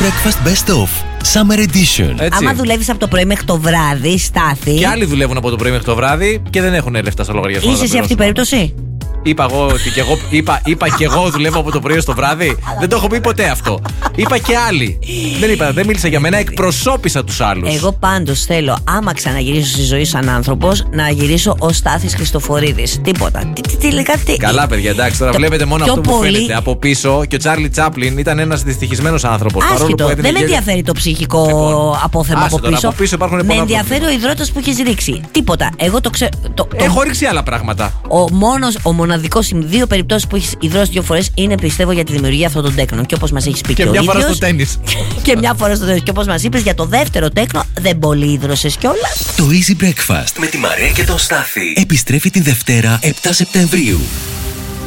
Breakfast Best Of Summer Edition. Έτσι. Άμα δουλεύεις από το πρωί μέχρι το βράδυ, Στάθη. Και άλλοι δουλεύουν από το πρωί μέχρι το βράδυ και δεν έχουν λεφτά στο λογαριασμό. Είσαι σε αυτή την περίπτωση? Είπα εγώ ότι είπα και εγώ δουλεύω από το πρωί στο βράδυ. Δεν το έχω πει ποτέ αυτό. Είπα και άλλοι. Δεν μίλησα για μένα, εκπροσώπησα τους άλλους. Εγώ πάντως θέλω, άμα ξαναγυρίσω στη ζωή σαν άνθρωπος, να γυρίσω ως Στάθης Χριστοφορίδης. Τίποτα. Καλά, παιδιά, εντάξει, τώρα βλέπετε μόνο αυτό που φαίνεται από πίσω. Και ο Τσάρλι Τσάπλιν ήταν ένας δυστυχισμένος άνθρωπος. Άσχετο, δεν με ενδιαφέρει το ψυχικό απόθεμα από πίσω. Με ενδιαφέρει ο υδρότας που έχεις ρίξει. Τίποτα. Εγώ το ξέρω. Έχω ρίξει άλλα πράγματα. Ο μοναδικός, οι δύο περιπτώσεις που έχεις υδρώσει 2 φορές είναι, πιστεύω, για τη δημιουργία αυτών των τέκνων. Και όπως μας έχεις πει και ο μια ίδιος, φορά στο τένις. Και μια φορά στο τένις. Και όπως μας είπες, για το δεύτερο τέκνο δεν πολύ υδρώσες κιόλας. Το Easy Breakfast με τη Μαρία και τον Στάθη επιστρέφει τη Δευτέρα 7 Σεπτεμβρίου.